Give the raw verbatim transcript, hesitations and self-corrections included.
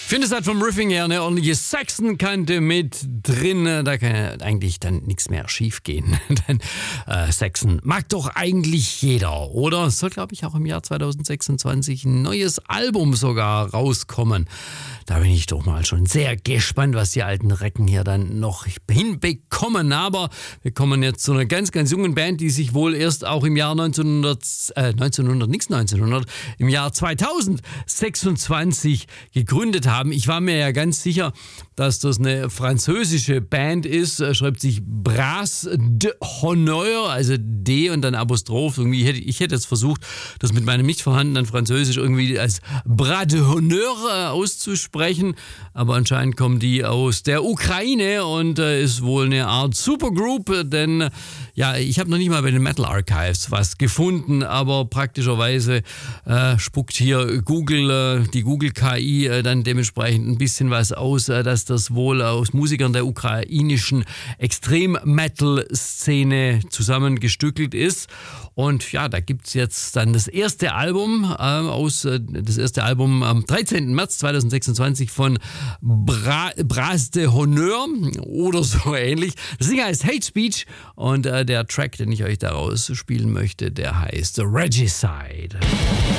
finde, es hat vom Riffing her eine ordentliche Saxon-Kante mit drin. Da kann ja eigentlich dann nichts mehr schief gehen. Denn äh, Saxon mag doch eigentlich jeder, oder? Es soll, glaube ich, auch im Jahr zwanzig sechsundzwanzig ein neues Album sogar rauskommen. Da bin ich doch mal schon sehr gespannt, was die alten Recken hier dann noch hinbekommen. Aber wir kommen jetzt zu einer ganz, ganz jungen Band, die sich wohl erst auch im Jahr neunzehnhundert, äh, neunzehnhundert, nichts neunzehnhundert, im Jahr zweitausendsechsundzwanzig gegründet haben. Ich war mir ja ganz sicher, dass das eine französische Band ist. Schreibt sich Bras de Honneur, also D und dann Apostroph. Irgendwie hätte, ich hätte jetzt versucht, das mit meinem nicht vorhandenen Französisch irgendwie als Bras de Honneur auszusprechen. Aber anscheinend kommen die aus der Ukraine und äh, ist wohl eine Art Supergroup, denn ja, ich habe noch nicht mal bei den Metal Archives was gefunden, aber praktischerweise äh, spuckt hier Google, äh, die Google-K I äh, dann dementsprechend ein bisschen was aus, äh, dass das wohl aus Musikern der ukrainischen Extrem-Metal-Szene zusammengestückelt ist. Und ja, da gibt es jetzt dann das erste Album, äh, aus, äh, das erste Album am dreizehnten März zweitausendsechsundzwanzig von Bra- Bras de Honneur oder so ähnlich. Das Ding heißt Hate Speech und äh, der Track, den ich euch daraus spielen möchte, der heißt Regicide.